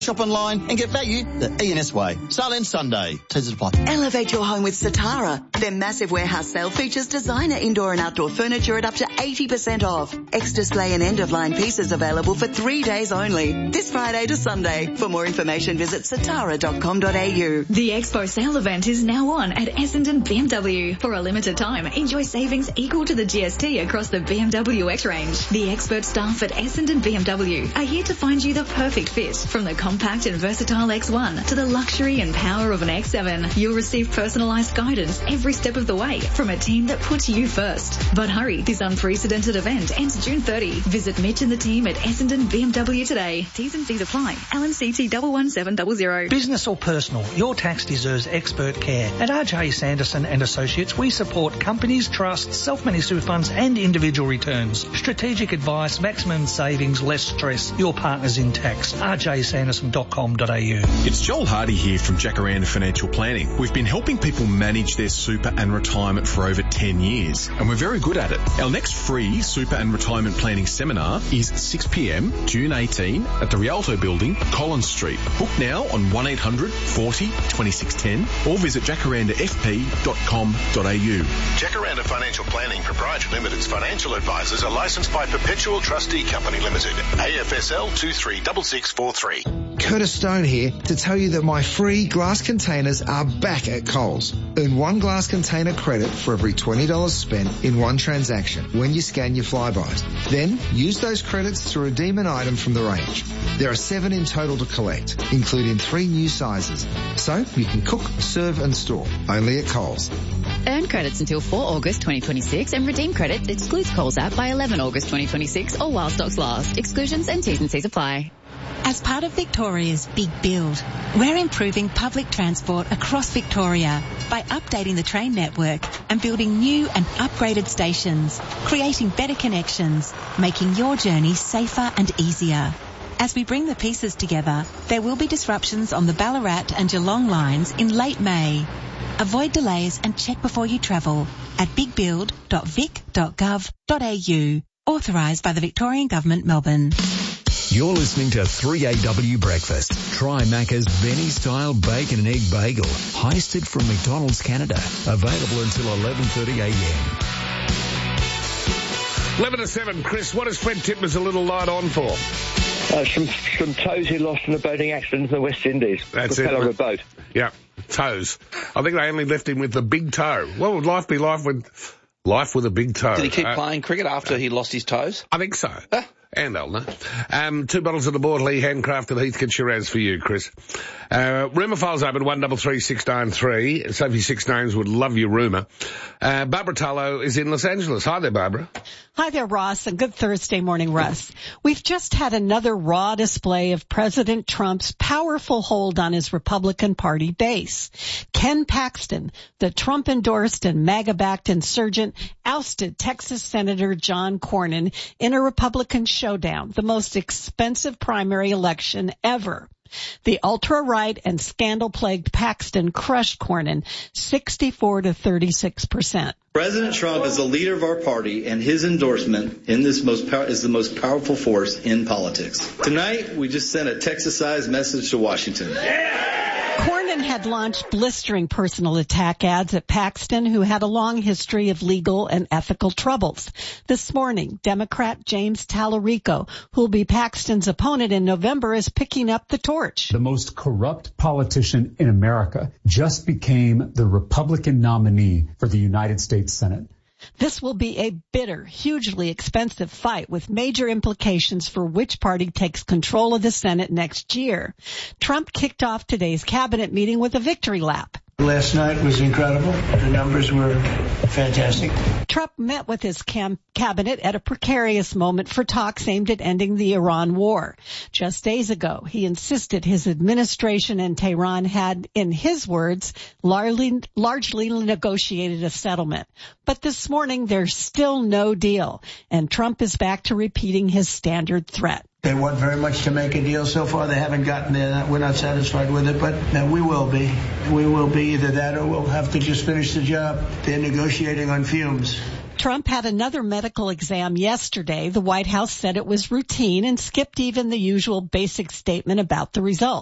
Shop online and get value the E&S way. Sale ends Sunday. T's apply. Elevate your home with Satara. Their massive warehouse sale features designer indoor and outdoor furniture at up to 80% off. Ex-display and end-of-line pieces available for 3 days only. This Friday to Sunday. For more information, visit satara.com.au. The Expo sale event is now on at Essendon BMW. For a limited time, enjoy savings equal to the GST across the BMW X range. The expert staff at Essendon BMW are here to find you the perfect fit. From the compact and versatile X1 to the luxury and power of an X7, you'll receive personalised guidance every step of the way from a team that puts you first. But hurry, this unprecedented event ends June 30. Visit Mitch and the team at Essendon BMW today. T's and C's apply. LNCT 11700. Business or personal, your tax deserves expert care. At RJ Sanderson and Associates, we support companies, trusts, self-managed super funds and individual returns. Strategic advice, maximum savings, less stress. Your partners in tax. rjsanderson.com.au. It's Joel Hardy here from Jacaranda Financial Planning. We've been helping people manage their super and retirement for over 10 years, and we're very good at it. Our next free super and retirement planning seminar is 6 p.m, June 18 at the Rialto Building, Collins Street. Book now on 1800 40 2610 or visit jacarandafp.com.au. Jacaranda Financial Planning Proprietary Limited's financial advisors are licensed by Perpetual Trustee Company Limited, AFSL 236643. Curtis Stone here to tell you that my free glass containers are back at Coles. Earn one glass container credit for every $20 spent in one transaction when you scan your Flybuys. Then use those credits to redeem an item from the range. There are 7 in total to collect, including 3 new sizes. So you can cook, serve and store. Only at Coles. Earn credits until 4 August 2026 and redeem credit excludes Coles app by 11 August 2026 or while stocks last. Exclusions and T's and C's apply. As part of Victoria's Big Build, we're improving public transport across Victoria by updating the train network and building new and upgraded stations, creating better connections, making your journey safer and easier. As we bring the pieces together, there will be disruptions on the Ballarat and Geelong lines in late May. Avoid delays and check before you travel at bigbuild.vic.gov.au. Authorised by the Victorian Government, Melbourne. You're listening to 3AW Breakfast. Try Macca's Benny-style bacon and egg bagel, heisted from McDonald's Canada. Available until 11:30 a.m. 11 to 7, Chris, what is Fred Titmus a little light on for? Some toes he lost in a boating accident in the West Indies. That's it. Fell on a boat. Yeah, toes. I think they only left him with the big toe. What would life be like with a big toe? Did he keep playing cricket after he lost his toes? I think so. And Elna. 2 bottles of the Bord Lee handcrafted Heathcote Shiraz for you, Chris. Rumour files open 133693. Sophie Six Names would love your rumour. Barbara Tullo is in Los Angeles. Hi there, Barbara. Hi there, Ross, and good Thursday morning, Russ. We've just had another raw display of President Trump's powerful hold on his Republican Party base. Ken Paxton, the Trump-endorsed and MAGA-backed insurgent, ousted Texas Senator John Cornyn in a Republican showdown, the most expensive primary election ever. The ultra-right and scandal-plagued Paxton crushed Cornyn 64 to 36%. President Trump is the leader of our party, and his endorsement in this is the most powerful force in politics. Tonight, we just sent a Texas-sized message to Washington. Cornyn had launched blistering personal attack ads at Paxton, who had a long history of legal and ethical troubles. This morning, Democrat James Tallarico, who will be Paxton's opponent in November, is picking up the torch. The most corrupt politician in America just became the Republican nominee for the United States Senate. This will be a bitter, hugely expensive fight with major implications for which party takes control of the Senate next year. Trump kicked off today's cabinet meeting with a victory lap. Last night was incredible. The numbers were fantastic. Trump met with his cabinet at a precarious moment for talks aimed at ending the Iran war. Just days ago, he insisted his administration and Tehran had, in his words, largely negotiated a settlement. But this morning, there's still no deal, and Trump is back to repeating his standard threat. They want very much to make a deal. So far, they haven't gotten there. We're not satisfied with it, but we will be. We will be either that or we'll have to just finish the job. They're negotiating on fumes. Trump had another medical exam yesterday. The White House said it was routine and skipped even the usual basic statement about the results.